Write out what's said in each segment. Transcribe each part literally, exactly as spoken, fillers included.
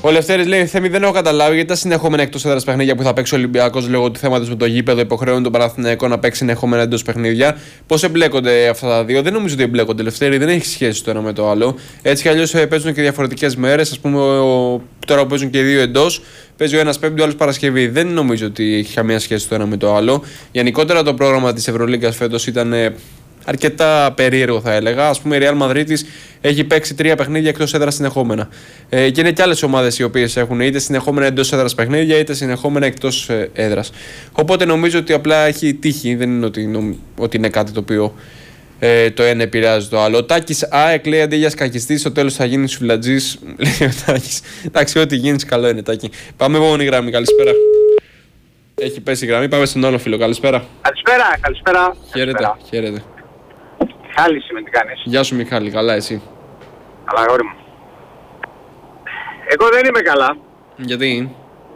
Ο Λευτέρης λέει: Θέμη, δεν έχω καταλάβει γιατί τα συνεχόμενα εκτός έδρας παιχνίδια που θα παίξει ο Ολυμπιακός λόγω του θέματος με το γήπεδο υποχρεώνει τον Παναθηναϊκό να παίξει συνεχόμενα εντός παιχνίδια. Πώς εμπλέκονται αυτά τα δύο? Δεν νομίζω ότι εμπλέκονται, Λευτέρη, δεν έχει σχέση το ένα με το άλλο. Έτσι κι αλλιώς παίζουν και διαφορετικές μέρες. Ας πούμε, ο... τώρα που παίζουν και οι δύο εντός, παίζει ο ένας Πέμπτη, ο άλλος Παρασκευή. Δεν νομίζω ότι έχει καμία σχέση το ένα με το άλλο. Γενικότερα το πρόγραμμα της Ευρωλίγκας φέτος ήταν αρκετά περίεργο, θα έλεγα. Ας πούμε, η Real Madrid έχει παίξει τρία παιχνίδια εκτός έδρας συνεχόμενα. Ε, και είναι και άλλες ομάδες οι οποίες έχουν είτε συνεχόμενα εντός έδρας παιχνίδια, είτε συνεχόμενα εκτός έδρας. Οπότε νομίζω ότι απλά έχει τύχη, δεν είναι ότι, νομ, ότι είναι κάτι το οποίο ε, το ένα επηρεάζει το άλλο. Ο Τάκης ΑΕΚ λέει: αντί για σκακιστή, στο τέλος θα γίνει σουβλατζής. Λέει ο Τάκης. Εντάξει, ό,τι γίνει, καλό είναι, Τάκη. Πάμε επόμενη γραμμή. Καλησπέρα. Έχει πέσει η γραμμή. Πάμε στον άλλο φίλο. Καλησπέρα. Καλησπέρα, καλησπέρα. Χαίρετε, χαίρετε. Μιχάλης είμαι, τι κάνεις? Γεια σου Μιχάλη, καλά εσύ? Καλά, αγόρι μου. Εγώ δεν είμαι καλά. Γιατί?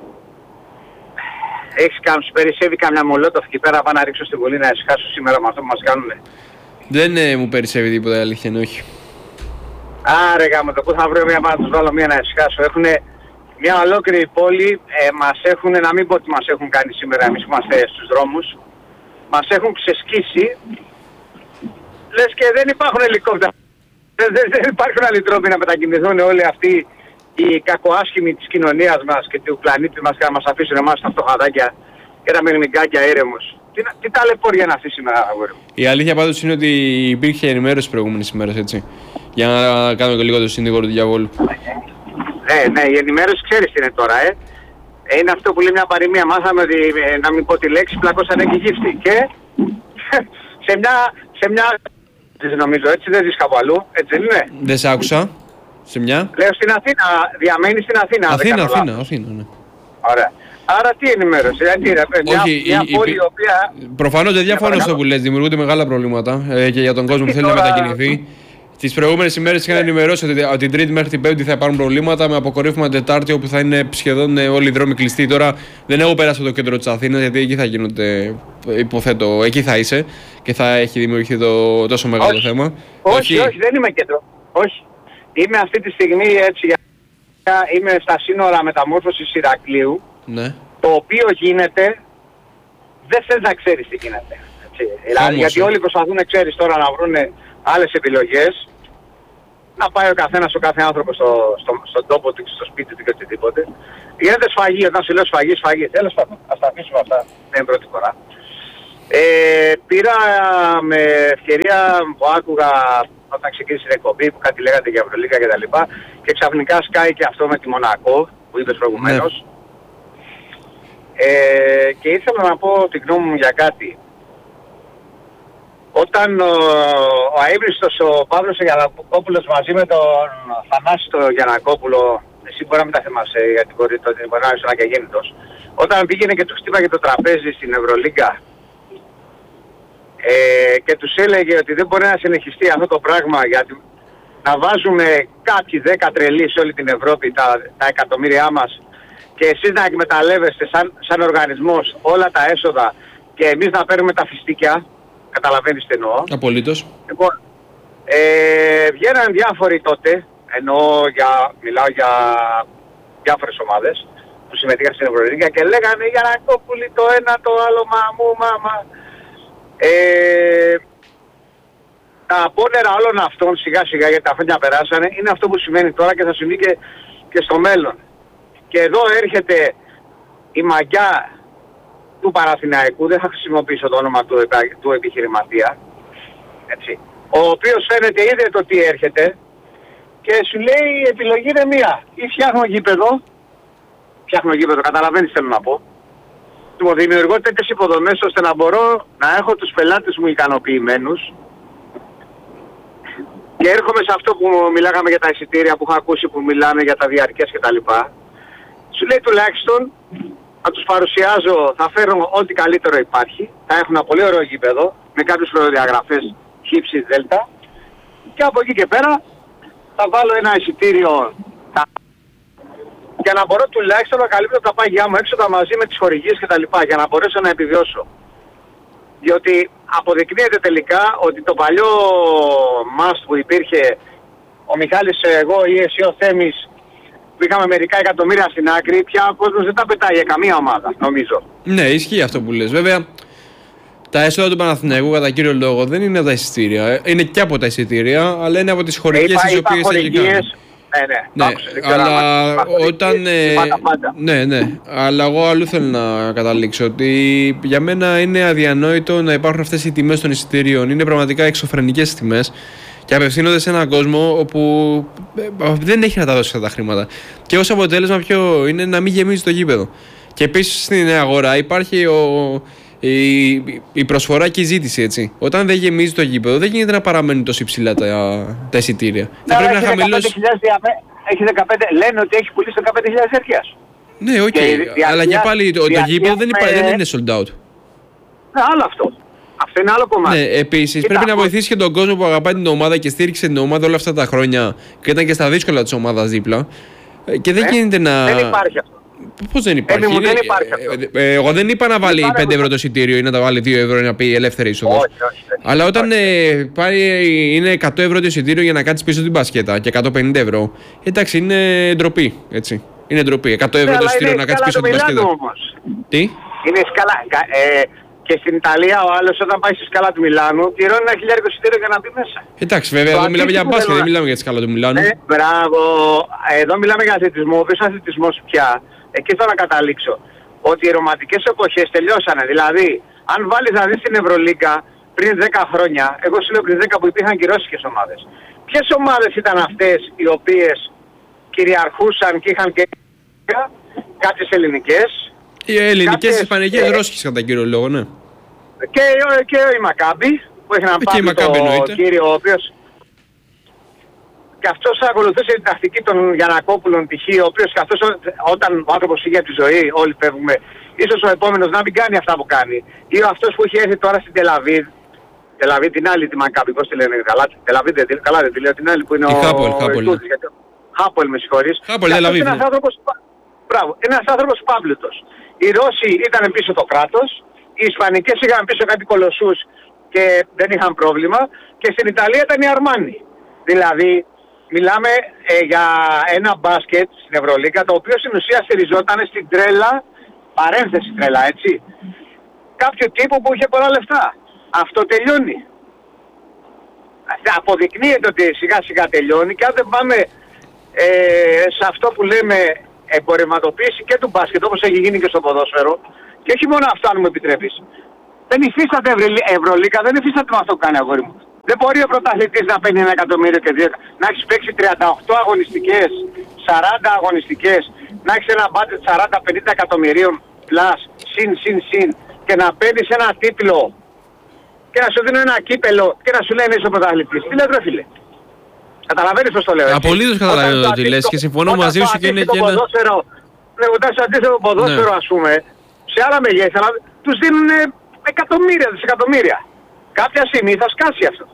Έχεις κάνει, σου περισσεύει καμιά μολότοφ εκεί πέρα, πάω να ρίξω στην βολή να εσχάσω σήμερα με αυτό που μας κάνουνε? Δεν ε, μου περισσεύει τίποτα, αλήθεια είναι, όχι. Άρε γάμο, το πού θα βρω μια πάω να τους βάλω μια να εσχάσω. Έχουνε μια ολόκληρη πόλη, ε, μας έχουν, να μην πω τι μας έχουν κάνει σήμερα εμείς που είμαστε στους δρόμους, μας έχουν ξεσκίσει. Λες και δεν υπάρχουν ελικόπτερα. Δεν, δεν, δεν υπάρχουν άλλοι τρόποι να μετακινηθούν όλοι αυτοί οι κακοάσχημοι της κοινωνίας μας και του πλανήτη μας και να μας αφήσουν εμάς τα φτωχαδάκια και τα μυρμηγκάκια ήρεμους. Τι, τι ταλαιπώρια είναι αυτή σήμερα, αγόρι μου. Η αλήθεια πάντως είναι ότι υπήρχε ενημέρωση προηγούμενες ημέρες, έτσι. Για να κάνω και λίγο το συνήγορο του διαβόλου. Ναι, ναι, η ενημέρωση ξέρεις τι είναι τώρα, ε. Είναι αυτό που λέει μια παροιμία. Μάθαμε ότι, ε, να μην πω τη λέξη, πλακώσαν εκεί γύφτη. Και σε μια... Σε μια... νομίζω, έτσι δεν ζεις κάπου αλλού, έτσι δεν είναι? Δεν σ' άκουσα. Σε μια. Λέω στην Αθήνα, διαμένεις στην Αθήνα. Αθήνα, Αθήνα, Αθήνα, ναι. Ωραία. Άρα τι ενημέρωση, γιατί ρε, μια, Όχι, μια η, πόλη η, η οποία... Προφανώς δεν διαφωνώ στο που λες, δημιουργούνται μεγάλα προβλήματα ε, και για τον κόσμο που θέλει τώρα... να μετακινηθεί. Τις προηγούμενες ημέρες είχαν ενημερώσει ότι από την Τρίτη μέχρι την Πέμπτη θα υπάρχουν προβλήματα, με αποκορύφωμα Τετάρτη όπου θα είναι σχεδόν όλοι οι δρόμοι κλειστοί. Τώρα δεν έχω περάσει από το κέντρο της Αθήνας γιατί εκεί θα γίνονται, υποθέτω, εκεί θα είσαι και θα έχει δημιουργηθεί το τόσο μεγάλο όχι. θέμα. Όχι, όχι, όχι, δεν είμαι κέντρο. Όχι. Είμαι αυτή τη στιγμή έτσι, είμαι στα σύνορα μεταμόρφωσης Ηρακλείου, ναι. Το οποίο γίνεται, δεν θες να ξέρεις τι γίνεται. Έτσι. Δηλαδή, γιατί όλοι προσπαθούν, ξέρεις, τώρα να βρουν άλλες επιλογές, να πάει ο καθένας, ο κάθε άνθρωπος στο, στο, στον τόπο του, στο σπίτι του και οτιδήποτε. Γίνεται σφαγή, όταν σου λέω σφαγή, σφαγή. Τέλος πάντων, ας τα αφήσουμε αυτά, δεν είναι πρώτη φορά. Ε, πήρα με ευκαιρία που άκουγα όταν ξεκίνησε την εκπομπή που κάτι λέγατε για Ευρωλίγκα και τα λοιπά και ξαφνικά σκάει και αυτό με τη Μονακό που είπες προηγουμένως. Ναι. Ε, και ήθελα να πω την γνώμη μου για κάτι. Όταν ο, ο αείμνηστος ο Παύλος ο Γιαννακόπουλος μαζί με τον Θανάση τον Γιαννακόπουλο, εσύ μπορεί να μην τα θυμάσαι γιατί μπορεί να είσαι ακαγέννητος, όταν πήγαινε και του χτύπαγε το τραπέζι στην Ευρωλίγκα ε, και τους έλεγε ότι δεν μπορεί να συνεχιστεί αυτό το πράγμα γιατί να βάζουμε κάποιοι δέκα τρελοί σε όλη την Ευρώπη τα, τα εκατομμύρια μας και εσείς να εκμεταλλεύεστε σαν, σαν οργανισμός όλα τα έσοδα και εμείς να παίρνουμε τα φιστίκια. Καταλαβαίνεις τι εννοώ. Απολύτως. Λοιπόν, ε, βγαίναν διάφοροι τότε, εννοώ για, μιλάω για διάφορες ομάδες που συμμετείχαν στην Ευρωλίγκα και λέγανε Γιαννακόπουλοι το ένα το άλλο μαμού μάμα. Ε, τα απόνερα όλων αυτών σιγά σιγά γιατί τα χρόνια περάσανε είναι αυτό που σημαίνει τώρα και θα συμβεί και, και στο μέλλον. Και εδώ έρχεται η μαγιά του Παναθηναϊκού, δεν θα χρησιμοποιήσω το όνομα του, του επιχειρηματία, έτσι, ο οποίος φαίνεται είδε το τι έρχεται και σου λέει η επιλογή είναι μία. Ή φτιάχνω γήπεδο, φτιάχνω γήπεδο, καταλαβαίνεις θέλω να πω, του δημιουργώ τέτοιες υποδομές ώστε να μπορώ να έχω τους πελάτες μου ικανοποιημένους και έρχομαι σε αυτό που μιλάγαμε για τα εισιτήρια που έχω ακούσει που μιλάνε για τα διαρκές κτλ. Σου λέει τουλάχιστον θα τους παρουσιάζω, θα φέρω ό,τι καλύτερο υπάρχει, θα έχουν ένα πολύ ωραίο γήπεδο με κάποιες προδιαγραφές χύψη δέλτα και από εκεί και πέρα θα βάλω ένα εισιτήριο για να μπορώ τουλάχιστον να καλύπτω τα πάγια μου έξοδα μαζί με τις χορηγίες και τα λοιπά για να μπορέσω να επιβιώσω. Διότι αποδεικνύεται τελικά ότι το παλιό μας που υπήρχε ο Μιχάλης εγώ ή εσύ ο Θέμης που είχαμε μερικά εκατομμύρια στην άκρη, πια ο κόσμος δεν τα πετάει για καμία ομάδα, νομίζω. Ναι, ισχύει αυτό που λες. Βέβαια, τα έσοδα του Παναθηναϊκού κατά κύριο λόγο δεν είναι από τα εισιτήρια. Είναι και από τα εισιτήρια, αλλά είναι από τις χορηγίες τις οποίες έχει κάνει. Ναι, ναι, ναι, αλλά όταν. Ε, ναι, ναι. Αλλά εγώ αλλού θέλω να καταλήξω ότι για μένα είναι αδιανόητο να υπάρχουν αυτές οι τιμές των εισιτήριων. Είναι πραγματικά εξωφρενικές τιμές και απευθύνονται σε έναν κόσμο όπου δεν έχει να τα δώσει αυτά τα χρήματα. Και ως αποτέλεσμα, ποιο είναι να μην γεμίζει το γήπεδο. Και επίσης στην αγορά υπάρχει ο, η, η προσφορά και η ζήτηση, έτσι. Όταν δεν γεμίζει το γήπεδο, δεν γίνεται να παραμένουν τόσο υψηλά τα, τα εισιτήρια. Ναι, θα πρέπει να χαμηλώσει. Έχει δεκαπέντε, λένε ότι έχει πουλήσει δεκαπέντε χιλιάδες διαρκείας. Ναι, οκ. Okay. Αλλά και πάλι το, το γήπεδο δεν, υπά, με... δεν είναι sold out. Ναι, άλλο αυτό. Αυτό είναι άλλο κομμάτι. Ναι, επίσης πρέπει να βοηθήσει και τον κόσμο που αγαπάει την ομάδα και στήριξε την ομάδα όλα αυτά τα χρόνια και ήταν και στα δύσκολα της ομάδας δίπλα. Και δεν ναι, γίνεται να. Δεν υπάρχει αυτό. Πώς δεν υπάρχει. Είναι, δεν υπάρχει αυτό. Ε, ε, εγώ δεν είπα να βάλει υπάρχει πέντε ευρώ το εισιτήριο ή να τα βάλει δύο ευρώ να πει ελεύθερη είσοδος. Όχι, όχι, όχι. Αλλά όταν ε, πάει, είναι εκατό ευρώ το εισιτήριο για να κάτσεις πίσω την μπασκέτα και εκατόν πενήντα ευρώ, εντάξει, είναι ντροπή. Έτσι. Είναι ντροπή. εκατό ευρώ το εισιτήριο να κάτσεις πίσω την μπασκέτα. Τι? Είναι σκάλα. Ε, και στην Ιταλία ο άλλος όταν πάει στη σκάλα του Μιλάνου πληρώνει ένα χιλιάρικο εισιτήριο για να μπει μέσα. Εντάξει, βέβαια, εδώ μιλάμε για μπάσκετ, δεν μιλάμε για τη σκάλα του Μιλάνου. Ε, μπράβο. Εδώ μιλάμε για αθλητισμό. Ο οποίος αθλητισμός πια. Εκεί θέλω να καταλήξω. Ότι οι ρομαντικές εποχές τελειώσανε. Δηλαδή, αν βάλεις να δεις την Ευρωλίγκα πριν δέκα χρόνια, εγώ σου λέω πριν δέκα που υπήρχαν και ρώσικες ομάδες. Ποιες ομάδες ήταν αυτές οι οποίες κυριαρχούσαν και είχαν και κάποιες ελληνικές? Οι ελληνικές, ισπανικές, ε, ρώσικες κατά κύριο λόγο, ναι. Και, και η Μακάμπι, που έχει έναν Παύλο το κύριο, ο οποίος και αυτός ακολουθούσε την τακτική των Γιαννακόπουλων π.χ. ο οποίος και αυτός όταν ο άνθρωπος φύγει από τη ζωή, όλοι φεύγουμε, ίσως ο επόμενος να μην κάνει αυτά που κάνει. Ή ο αυτός που έχει έρθει τώρα στην Τελαβίδ, Τελαβίδ την άλλη τη Μακάμπι, πώς τη λένε, καλά, Τελαβίδ, καλά δεν τη λέω, την άλλη που είναι η ο... Χάπολ, Χάπολ. Χάπολ, με συγχωρείς. Χάπολ, Τελαβίδ. Είναι ένας άνθρωπος, μπράβο, ένας άνθρωπος πάμπλουτος. Οι Ρώσοι ήταν πίσω το κράτος, οι Ισπανικές είχαν πίσω κάτι κολοσσούς και δεν είχαν πρόβλημα και στην Ιταλία ήταν η Αρμάνι. Δηλαδή, μιλάμε ε, για ένα μπάσκετ στην Ευρωλίγκα το οποίο στην ουσία στηριζόταν στην τρέλα, παρένθεση τρέλα, έτσι, κάποιου τύπου που είχε πολλά λεφτά. Αυτό τελειώνει. Αποδεικνύεται ότι σιγά σιγά τελειώνει και αν δεν πάμε ε, σε αυτό που λέμε εμπορευματοποίηση και του μπάσκετ όπως έχει γίνει και στο ποδόσφαιρο και όχι μόνο αυτό αν μου επιτρέπεις. Δεν υφίσταται Ευρωλίγκα, δεν υφίσταται με αυτό που κάνει αγόρι μου. Δεν μπορεί ο πρωταθλητής να παίρνει ένα εκατομμύριο και δύο, να έχεις παίξει τριάντα οκτώ αγωνιστικές, σαράντα αγωνιστικές, να έχεις ένα μπάτζετ σαράντα πενήντα εκατομμυρίων πλάς, συν, συν, συν και να παίρνεις ένα τίτλο και να σου δίνουν ένα κύπελο και να σου λένε είσαι ο πρωταθλητής. Τι λέτε ρε φίλε. Καταλαβαίνεις πώς το λέω. Απολύτως καταλαβαίνω ότι λες και συμφωνώ μαζί σου και είναι και ένα... Ναι, όταν σε αντίθετο ποδόσφαιρο ας πούμε, σε άλλα μεγέθη, αλλά τους δίνουν εκατομμύρια, δισεκατομμύρια. Κάποια στιγμή θα σκάσει αυτό.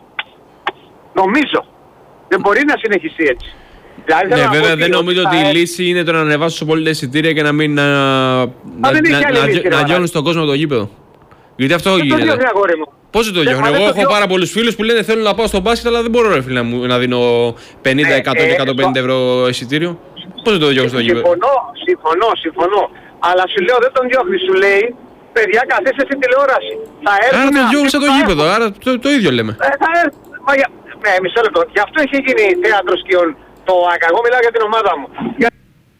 Νομίζω. Δεν μπορεί να συνεχιστεί έτσι. Δηλαδή, ναι, βέβαια δεν νομίζω ότι η λύση είναι το να ανεβάσουν σε πολλές εισιτήρια και να μην να, να, να, να διώνουν στον κόσμο το γήπεδο. Γιατί αυτό γίνεται. Πώς δεν το διώχνω. Εγώ έχω πάρα πολλούς φίλους που λένε θέλω να πάω στο μπάσκετ αλλά δεν μπορώ ρε φίλε να δίνω πενήντα, εκατό και εκατόν πενήντα ευρώ εισιτήριο. Πώς δεν το διώχνω στο γήπεδο. Συμφωνώ, συμφωνώ, συμφωνώ. Αλλά σου λέω δεν τον διώχνει, σου λέει παιδιά καθίστε στην τηλεόραση. Θα έρθουν. Άρα το διώχνει σαν το γήπεδο, άρα το, το ίδιο λέμε. Ε, θα έρθουν. Για... Ναι, μισό λεπτό. Γι' αυτό έχει γίνει θέατρο σκιών το ΆΚΑ. Εγώ μιλάω για την ομάδα μου. Για...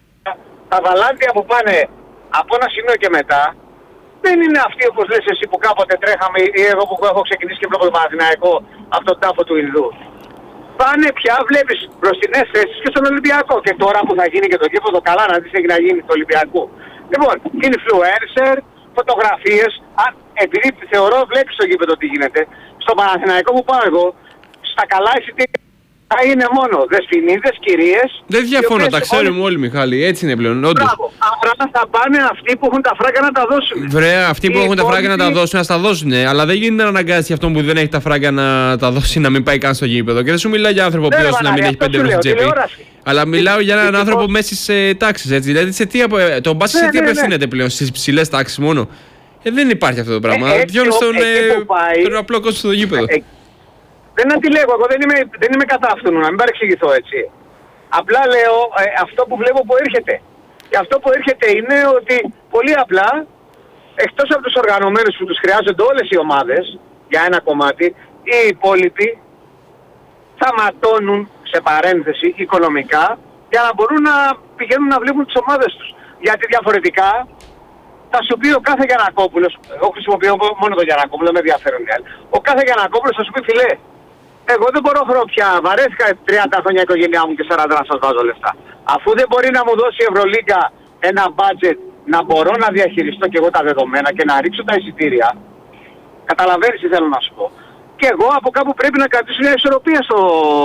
Τα βαλάντια που πάνε από ένα σημείο και μετά δεν είναι αυτοί όπως λες εσύ που κάποτε τρέχαμε ή εγώ που έχω ξεκινήσει και βλέπω το Παναθηναϊκό από τον τάφο του Ινδού. Πάνε πια, βλέπεις μπροστινές θέσεις και στον Ολυμπιακό. Και τώρα που θα γίνει και το γήπεδο καλά να δεις τι έχει να γίνει το Ολυμπιακό. Λοιπόν, influencer, φωτογραφίες, αν, επειδή θεωρώ βλέπεις στο γήπεδο τι γίνεται. Στο Παναθηναϊκό που πάω εγώ, στα καλά εισιτήρια θα είναι μόνο δεσποινίδες, κυρίες. Δεν διαφωνώ, τα ξέρουμε όλοι Μιχάλη, έτσι είναι πλέον, όντως. Μπράβο, άρα θα πάνε αυτοί που έχουν τα φράγκα να τα δώσουν. Βρέα, αυτοί που έχουν τα φράγκα να τα δώσουν, να τα δώσουν. Αλλά δεν γίνεται να αναγκάσει αυτόν που δεν έχει τα φράγκα να τα δώσει να μην πάει καν στο γήπεδο. Και δεν σου μιλάω για άνθρωπο που να μην έχει πέντε ευρώ στην τσέπη. Αλλά μιλάω για έναν άνθρωπο μέσης τάξης, έτσι. Δηλαδή σε τι, το μπάσι σε τι απευθύνεται πλέον, στις ψηλές τάξεις μόνο. Ε, δεν υπάρχει αυτό το πράγμα. Διώνει τον απλό κόσμο στο γήπεδο. Δεν αντιλέγω, εγώ δεν είμαι, δεν είμαι κατά αυτού, να μην παρεξηγηθώ έτσι. Απλά λέω ε, αυτό που βλέπω που έρχεται. Και αυτό που έρχεται είναι ότι πολύ απλά, εκτός από τους οργανωμένους που τους χρειάζονται όλες οι ομάδες για ένα κομμάτι, οι υπόλοιποι θα ματώνουν, σε παρένθεση, οικονομικά, για να μπορούν να πηγαίνουν να βλέπουν τις ομάδες τους. Γιατί διαφορετικά θα σου πει ο κάθε Γιαννακόπουλος, εγώ χρησιμοποιώ μόνο τον Γιαννακόπουλο, δεν με ενδιαφέρουν οι άλλοι. Ο κάθε Γιαννακόπουλος θα σου πει, φιλέ, εγώ δεν μπορώ χρόνο πια, βαρέθηκα τριάντα χρόνια η οικογένειά μου και σαράντα να σας βάζω λεφτά. Αφού δεν μπορεί να μου δώσει η Ευρωλίγκα ένα budget να μπορώ να διαχειριστώ και εγώ τα δεδομένα και να ρίξω τα εισιτήρια, καταλαβαίνεις τι θέλω να σου πω. Και εγώ από κάπου πρέπει να κρατήσω μια ισορροπία στο,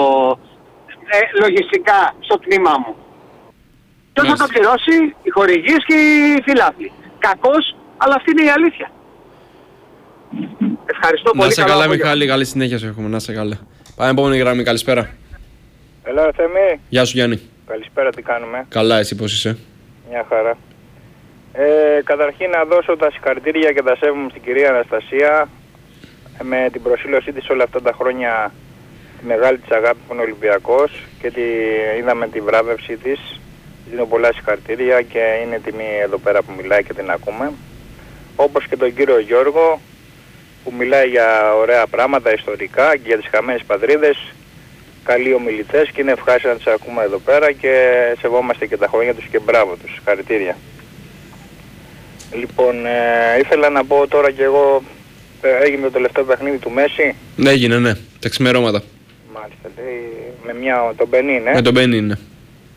ε, λογιστικά στο τμήμα μου. Ποιος θα το πληρώσει? Οι χορηγείς και οι φιλάθλοι. Κακός, αλλά αυτή είναι η αλήθεια. Ευχαριστώ πολύ. Να σε καλά, Μιχάλη, καλή συνέχεια σου έχουμε. Να σε καλά. Πάμε επόμενη γραμμή, καλησπέρα. Έλα, Θέμη. Γεια σου, Γιάννη. Καλησπέρα, τι κάνουμε? Καλά, εσύ πώς είσαι? Μια χαρά. Ε, καταρχήν να δώσω τα συγχαρητήρια και τα σέβομαι στην κυρία Αναστασία με την προσήλωσή της όλα αυτά τα χρόνια, τη μεγάλη της αγάπη που είναι ο Ολυμπιακός, και τη, είδαμε τη βράβευσή της. Δίνω πολλά συγχαρητήρια και είναι τιμή εδώ πέρα που μιλάει και την ακούμε. Όπως και τον κύριο Γιώργο που μιλάει για ωραία πράγματα ιστορικά και για τις χαμένες πατρίδες. Καλοί ομιλητές και είναι ευχάριστο να τους ακούμε εδώ πέρα και σεβόμαστε και τα χρόνια τους και μπράβο τους. Συγχαρητήρια. Λοιπόν, ε, ήθελα να πω τώρα και εγώ, ε, έγινε το τελευταίο παιχνίδι του Μέση. Ναι, έγινε, ναι. Τα ξημερώματα. Μάλιστα, λέει, με μια, τον Μπενίν, ναι. Με τον Μπενίν, ναι.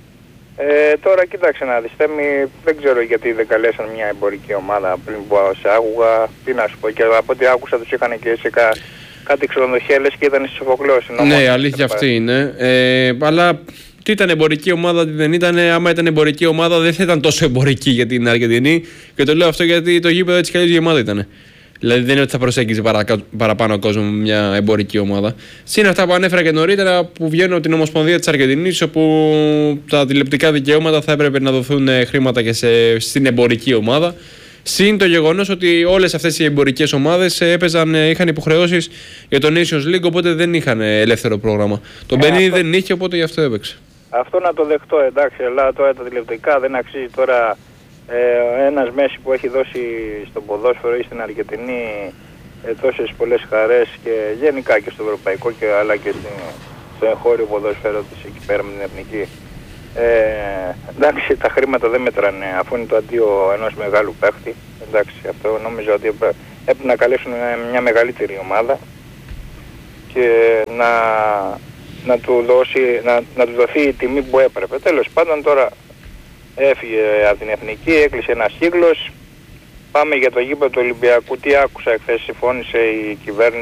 Ε, τώρα κοίταξε να δεις, Θέμη, δεν ξέρω γιατί δεν καλέσαν μια εμπορική ομάδα πριν που σε άκουγα. Τι να σου πω, και από ό,τι άκουσα τους είχαν και σε κα, κάτι ξενοδοχεία και ήταν στις Σοφοκλώσεις. Ναι, η αλήθεια αυτή είναι. Ε, αλλά τι ήταν εμπορική ομάδα, τι δεν ήταν. Άμα ήταν εμπορική ομάδα, δεν θα ήταν τόσο εμπορική για την Αργεντινή. Και το λέω αυτό γιατί το γήπεδο έτσι κι αλλιώς γεμάτο ήταν. Δηλαδή δεν είναι ότι θα προσέγγιζε παρακα... παραπάνω κόσμο με μια εμπορική ομάδα. Συν αυτά που ανέφερα και νωρίτερα που βγαίνουν από την Ομοσπονδία της Αργεντινής, όπου τα τηλεπτικά δικαιώματα θα έπρεπε να δοθούν χρήματα και σε... στην εμπορική ομάδα. Συν το γεγονός ότι όλες αυτές οι εμπορικές ομάδες έπαιζαν, είχαν υποχρεώσεις για το Nations League, οπότε δεν είχαν ελεύθερο πρόγραμμα. Το ε, Μπενίν αυτό... δεν είχε, οπότε γι' αυτό έπαιξε. Αυτό να το δεχτώ, εντάξει, αλλά τώρα τα τηλεπτικά δεν αξίζει τώρα. Ε, ένας Μέση που έχει δώσει στον ποδόσφαιρο ή στην Αργεντινή ε, τόσες πολλές χαρές και γενικά και στο ευρωπαϊκό και, αλλά και στην, στο εγχώριο ποδόσφαιρο της εκεί πέρα με την εθνική. Ε, εντάξει, τα χρήματα δεν μετράνε αφού είναι το αντίο ενός μεγάλου παίχτη. Εντάξει, αυτό νομίζω ότι έπρεπε να καλέσουν μια μεγαλύτερη ομάδα και να, να, του δώσει, να, να του δοθεί η τιμή που έπρεπε. Τέλος πάντων τώρα έφυγε από την εθνική, έκλεισε ένας κύκλος. Πάμε για το γήπεδο του Ολυμπιακού. Τι άκουσα εχθές, συμφώνησε η κυβέρνηση?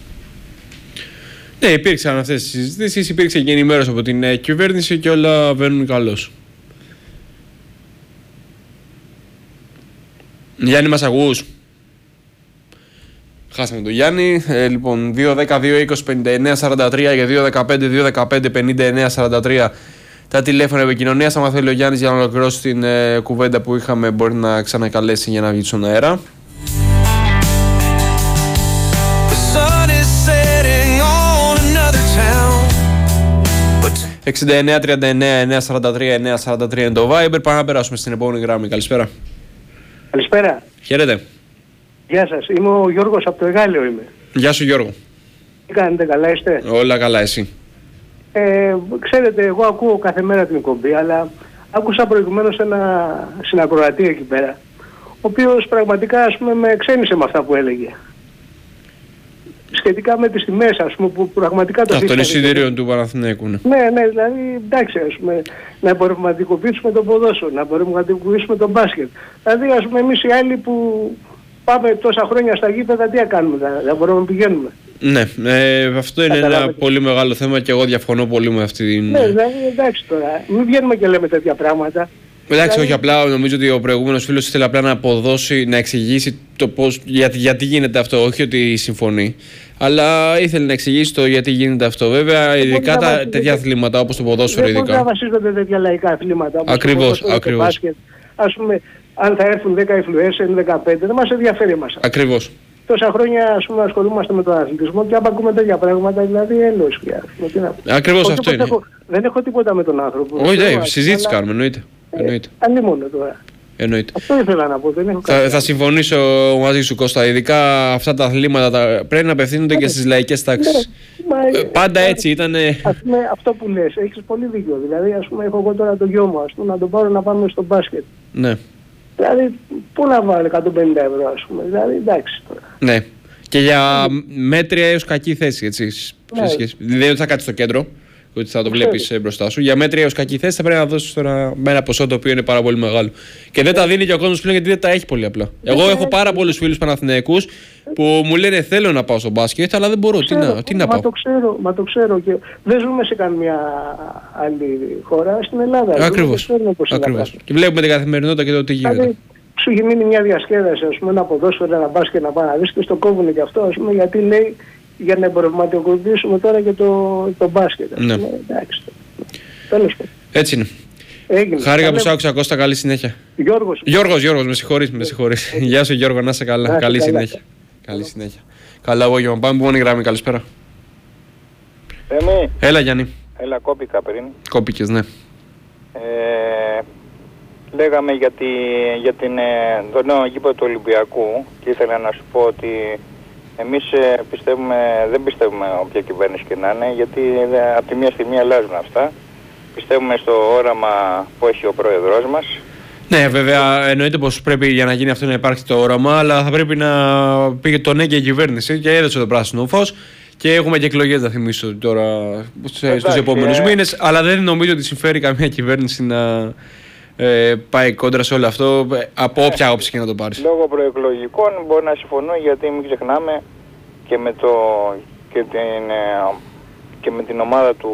Ναι, υπήρξαν αυτές τις συζητήσεις, υπήρξε και ενημέρωση από την ε, κυβέρνηση και όλα βαίνουν καλώς. Γιάννη, μας ακούς? Χάσαμε τον Γιάννη. Ε, λοιπόν, δύο δέκα δύο είκοσι πενήντα εννέα σαράντα τρία και δύο δεκαπέντε δύο δεκαπέντε πενήντα εννέα σαράντα τρία τα τηλέφωνα επικοινωνίας. Αν θέλει ο Γιάννης για να ολοκληρώσει την ε, κουβέντα που είχαμε, μπορεί να ξανακαλέσει για να βγει στον αέρα. εξήντα εννέα τριάντα εννέα εννιακόσια σαράντα τρία εννιακόσια σαράντα τρία είναι το Viber. Πάμε να περάσουμε στην επόμενη γραμμή. Καλησπέρα. Καλησπέρα. Χαίρετε. Γεια σας. Είμαι ο Γιώργος από το Εγάλεο είμαι. Γεια σου, Γιώργο. Τι κάνετε, καλά είστε? Όλα καλά, εσύ? Ε, ξέρετε, εγώ ακούω κάθε μέρα την εκπομπή, αλλά άκουσα προηγουμένως ένα συνακροατή εκεί πέρα, ο οποίος πραγματικά, ας πούμε, με ξένησε με αυτά που έλεγε. Σχετικά με τις τιμές, ας πούμε, που πραγματικά το... Αυτό είναι εισιτήριο του Παναθηναϊκού, ναι. Ναι, ναι, δηλαδή, εντάξει, ας πούμε, να εμπορευματικοποιήσουμε το ποδόσφαιρο, να εμπορευματικοποιήσουμε το μπάσκετ. Δηλαδή, ας πούμε, εμείς οι άλλοι που πάμε τόσα χρόνια στα γήπεδα, τι να κάνουμε, δεν μπορούμε να πηγαίνουμε. Ναι, ε, αυτό είναι ένα πολύ μεγάλο θέμα και εγώ διαφωνώ πολύ με αυτή την... Ναι, δηλαδή, εντάξει τώρα, μην βγαίνουμε και λέμε τέτοια πράγματα. Εντάξει, δηλαδή... όχι απλά, νομίζω ότι ο προηγούμενος φίλος ήθελε απλά να αποδώσει, να εξηγήσει το πώς, γιατί, γιατί γίνεται αυτό, όχι ότι συμφωνεί. Αλλά ήθελε να εξηγήσει το γιατί γίνεται αυτό. Βέβαια, ειδικά τα, βασίζεται... τέτοια αθλήματα όπως το ποδόσφαιρο, δεν ειδικά. Δεν βασίζονται τέτοια λαϊκά αθλήματα όπως ακριβώς, το, ακριβώς. Το μπάσκετ. Ας πούμε, αν θα έρθουν δέκα influencer, δεκαπέντε, δεν μας ενδιαφέρει εμάς. Ακριβώς. τόσα χρόνια ας πούμε, ασχολούμαστε με τον αθλητισμό και άμα ακούμε τέτοια πράγματα, δηλαδή έλεος πια. Ακριβώς αυτό είναι. Έχω, δεν έχω τίποτα με τον άνθρωπο. Όχι, ναι, συζήτηση αλλά... κάνουμε, εννοείται. εννοείται. Ε, αλλή μόνο τώρα. Εννοείται. Αυτό ήθελα να πω. Δεν έχω θα, θα συμφωνήσω μαζί σου, Κώστα. Ειδικά αυτά τα αθλήματα τα, πρέπει να απευθύνονται και στις λαϊκές τάξεις. Ναι, ε, πάντα έτσι ήταν. Ας πούμε, αυτό που λες, έχεις πολύ δίκιο. Δηλαδή, ας πούμε, έχω εγώ τώρα το γιο μου, ας πούμε, να τον πάρω να πάμε στο μπάσκετ. Ναι. Δηλαδή, πού να βάλω εκατόν πενήντα ευρώ, ας πούμε. Δηλαδή, εντάξει τώρα. Ναι. Και για μέτρια έως κακή θέση, έτσι. Ναι. Σχέση. Δεν είναι ότι θα κάτσεις στο κέντρο, ότι θα το βλέπεις μπροστά σου. Για μέτρια έως κακή θέση θα πρέπει να δώσεις τώρα με ένα ποσό το οποίο είναι πάρα πολύ μεγάλο. Και δεν τα δίνει και ο κόσμος πλέον γιατί δεν τα έχει πολύ απλά. Εγώ έχω πάρα πολλούς φίλους Παναθηναϊκούς που μου λένε θέλω να πάω στο μπάσκετ, αλλά δεν μπορώ. Ξέρω, τι να, τι να μα πάω. Το ξέρω, μα το ξέρω και δεν ζούμε σε καμία άλλη χώρα στην Ελλάδα. Ακριβώς. Ακριβώς. Και βλέπουμε την καθημερινότητα και το τι γίνεται. Δηλαδή, σου έχει μείνει μια διασκέδαση, ας πούμε, ένα ποδόσφαιρο, ένα μπάσκετ να πάει να δεις και στο κόβουνε και αυτό, ας πούμε, γιατί λέει για να εμπορευματικοποιήσουμε τώρα και το, το μπάσκετ. Ναι. Εντάξει. Τέλος πάντων. Έτσι είναι. Έγινε. Χάρηκα που σ' άκουσα, Κώστα, καλή συνέχεια. Γιώργος. Γιώργος, Γιώργος, με συγχωρείς, με συγχωρείς. Γεια σου Γιώργο, να είσαι καλά. Να, καλή καλά. συνέχεια. Καλή συνέχεια. Καλά απόγευμα. Πάμε που μόνη γραμμή, καλησπέρα. Εμεί. Έλα Γιάννη. Έλα, κόπηκα πριν. Κόπηκες, ναι. Ε, λέγαμε για, τη, για την, το νέο γήπεδο του Ολυμπιακού και ήθελα να σου πω ότι εμείς ε, πιστεύουμε, δεν πιστεύουμε όποια κυβέρνηση και να είναι, γιατί ε, από τη μία στιγμή αλλάζουν αυτά. Πιστεύουμε στο όραμα που έχει ο πρόεδρός μας. Ναι, βέβαια εννοείται πως πρέπει για να γίνει αυτό να υπάρχει το όραμα, αλλά θα πρέπει να πήγε το ναι και η κυβέρνηση και έδωσε το πράσινο φως. Και έχουμε και εκλογές, να θυμίσω τώρα, στους επόμενους ε... μήνες. Αλλά δεν νομίζω ότι συμφέρει καμία κυβέρνηση να ε, πάει κόντρα σε όλο αυτό, από όποια ε, όψη και να το πάρεις. Λόγω προεκλογικών μπορεί να συμφωνώ, γιατί μην ξεχνάμε και με, το, και την, ε, και με την ομάδα του,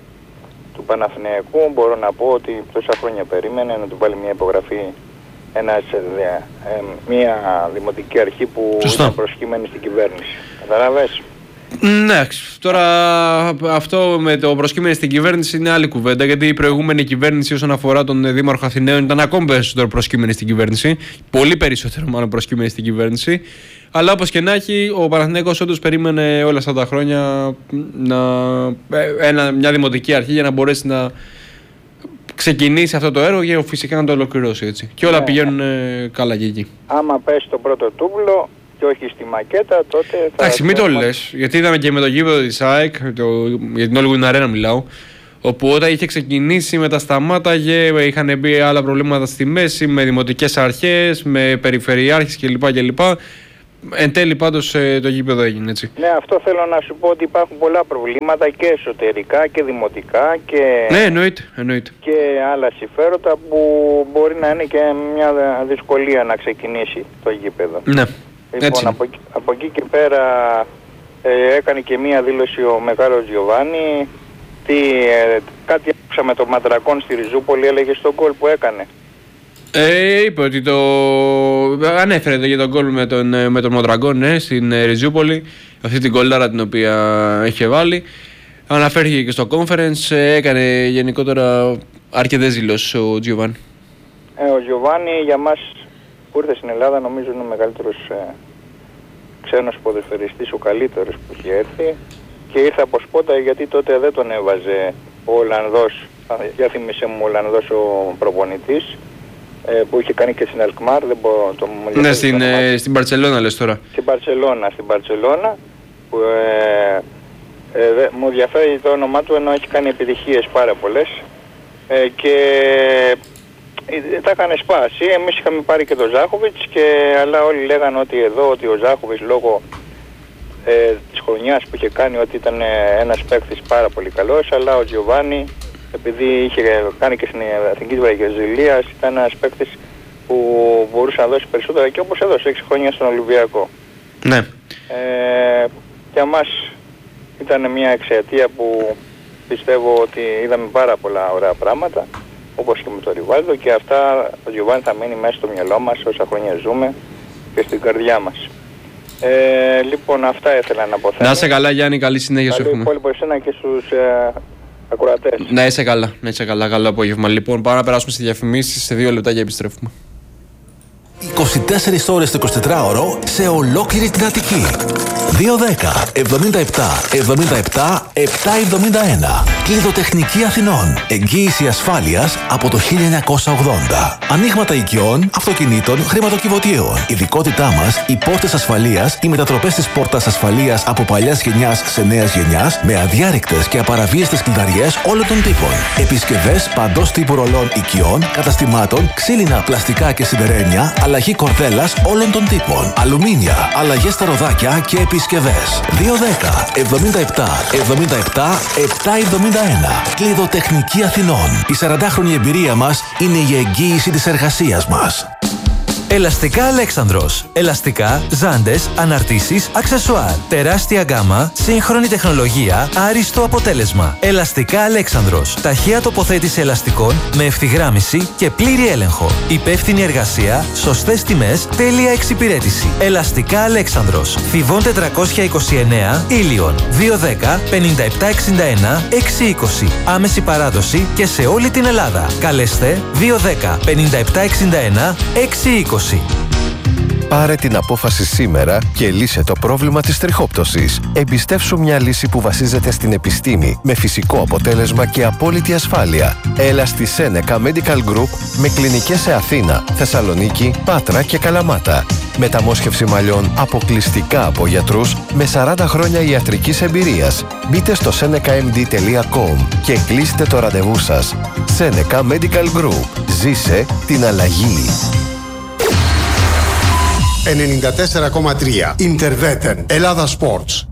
του Παναθηναϊκού μπορώ να πω ότι τόσα χρόνια περίμενε να του βάλει μια υπογραφή ένας, ε, ε, μια δημοτική αρχή που Σωστά. ήταν προσκύμενη στην κυβέρνηση. Καταλαβες. Ναι, τώρα αυτό με το προσκύμενο στην κυβέρνηση είναι άλλη κουβέντα, γιατί η προηγούμενη κυβέρνηση όσον αφορά τον Δήμαρχο Αθηναίων ήταν ακόμη περισσότερο προσκύμενη στην κυβέρνηση. Πολύ περισσότερο μάλλον προσκύμενη στην κυβέρνηση. Αλλά όπως και να έχει, ο Παναθηναϊκός όντως περίμενε όλα αυτά τα χρόνια να, ένα, μια δημοτική αρχή για να μπορέσει να ξεκινήσει αυτό το έργο και φυσικά να το ολοκληρώσει έτσι. Και όλα ναι. πηγαίνουν ε, καλά και εκεί. Άμα πέσει το πρώτο τούβλο και όχι στη μακέτα, τότε θα... Εντάξει, μην το λες, γιατί είδαμε και με το γήπεδο της ΑΕΚ, το, για την Όλγουιν Arena μιλάω, όπου όταν είχε ξεκινήσει μετά σταμάταγε, είχαν μπει άλλα προβλήματα στη μέση, με δημοτικές αρχές, με περιφερειάρχες κλπ. κλπ. Εν τέλει πάντως το γήπεδο έγινε έτσι. Ναι, αυτό θέλω να σου πω, ότι υπάρχουν πολλά προβλήματα και εσωτερικά και δημοτικά και, ναι, εννοείται, εννοείται. και άλλα συμφέροντα που μπορεί να είναι και μια δυσκολία να ξεκινήσει το γήπεδο. Ναι. Λοιπόν, έτσι. Από, από εκεί και πέρα ε, έκανε και μία δήλωση ο μεγάλος Γιωβάνι. Τι, ε, κάτι άκουσα με το Μαντρακόν στη Ριζούπολη, έλεγε στον γκολ που έκανε. Ε, είπε ότι το... ανέφερε για τον γκολ με τον, με τον Μοντραγκόν, ναι, στην Ριζούπολη, αυτή την γκολάρα την οποία είχε βάλει. Αναφέρθηκε και στο conference, έκανε γενικότερα αρκετές δηλώσεις ο Γιωβάνι. Ε, ο Γιωβάνι για μας που ήρθε στην Ελλάδα νομίζω είναι ο μεγαλύτερος ε, ξένος ποδοσφαιριστής, ο καλύτερος που έχει έρθει, και ήρθε από σπότα γιατί τότε δεν τον έβαζε ο Ολλανδός, για θυμίσέ μου, ο Ολλανδός ο προπονητής, ε, που είχε κάνει και στην Αλκμάρ, δεν μπορώ το μου. Ναι, στην, ε, στην Μπαρτσελώνα λες τώρα. Στην Μπαρτσελώνα, στην Μπαρτσελώνα, που ε, ε, δε, μου διαφέρει το όνομά του, ενώ έχει κάνει επιτυχίες πάρα πολλές, ε, και τα είχαν σπάσει. Εμείς είχαμε πάρει και τον Ζάχοβιτς, και, αλλά όλοι λέγανε ότι εδώ, ότι ο Ζάχοβιτς λόγω ε, της χρονιάς που είχε κάνει, ότι ήταν ε, ένας παίκτης πάρα πολύ καλός, αλλά ο Γιωβάνι, επειδή είχε κάνει και στην Εθνική της Βραζιλίας, ήταν ένας παίκτης που μπορούσε να δώσει περισσότερα, και όπως έδωσε έξι χρόνια στον Ολυμπιακό. Ναι. Ε, για μας ήταν μια εξαιτία που πιστεύω ότι είδαμε πάρα πολλά ωραία πράγματα, όπως και με τον Ριβάλντο, και αυτά ο Γιωβάνι θα μείνει μέσα στο μυαλό μας όσα χρόνια ζούμε και στην καρδιά μας. Ε, λοιπόν, αυτά ήθελα να πω. Να είσαι καλά Γιάννη, καλή συνέχεια σου εύχομαι. Καλή υπόλοιπο εσένα και στους ε, ακροατές. Να είσαι καλά, να είσαι καλά, καλό απόγευμα. Λοιπόν, πάμε να περάσουμε στις διαφημίσεις, σε δύο λεπτά και επιστρέφουμε. είκοσι τέσσερις ώρες το εικοσιτετράωρο σε ολόκληρη την Αττική. δύο δέκα εβδομήντα επτά εβδομήντα επτά επτακόσια εβδομήντα ένα. Κλειδοτεχνική Αθηνών. Εγγύηση ασφάλειας από το χίλια εννιακόσια ογδόντα. Ανοίγματα οικειών, αυτοκινήτων, χρηματοκιβωτίων. Ειδικότητά μας, οι πόρτες ασφαλείας, οι μετατροπές της πόρτας ασφαλείας από παλιάς γενιάς σε νέας γενιάς, με αδιάρρηκτες και απαραβίαστες κλειδαριές όλων των τύπων. Επισκευές παντός τύπου ρολών οικειών, καταστημάτων, ξύλινα, πλαστικά και σιδερένια, αλλαγή κορδέλας όλων των τύπων. Αλουμίνια, αλλαγές στα ροδάκια και επισκευές. δύο δέκα εβδομήντα επτά εβδομήντα επτά επτακόσια εβδομήντα ένα. Κλειδοτεχνική Αθηνών. Η σαραντάχρονη εμπειρία μας είναι η εγγύηση της εργασίας μας. Ελαστικά Αλέξανδρος. Ελαστικά, ζάντες, αναρτήσεις, αξεσουάρ. Τεράστια γκάμα, σύγχρονη τεχνολογία, άριστο αποτέλεσμα. Ελαστικά Αλέξανδρος. Ταχεία τοποθέτηση ελαστικών με ευθυγράμμιση και πλήρη έλεγχο. Υπεύθυνη εργασία, σωστές τιμές, τέλεια εξυπηρέτηση. Ελαστικά Αλέξανδρος. Θηβών τετρακόσια είκοσι εννέα, Ήλιον. δύο δέκα πενήντα επτά εξήντα ένα εξακόσια είκοσι. Άμεση παράδοση και σε όλη την Ελλάδα. Καλέστε δύο δέκα πενήντα επτά εξήντα ένα εξακόσια είκοσι. Πάρε την απόφαση σήμερα και λύσε το πρόβλημα της τριχόπτωσης. Εμπιστεύσου μια λύση που βασίζεται στην επιστήμη, με φυσικό αποτέλεσμα και απόλυτη ασφάλεια. Έλα στη Seneca Medical Group με κλινικές σε Αθήνα, Θεσσαλονίκη, Πάτρα και Καλαμάτα. Μεταμόσχευση μαλλιών αποκλειστικά από γιατρούς με σαράντα χρόνια ιατρικής εμπειρίας. Μπείτε στο seneca m d τελεία com και κλείστε το ραντεβού σας. Seneca Medical Group. Ζήσε την αλλαγή. ενενήντα τέσσερα κόμμα τρία Interveten Ελλάδα Sports.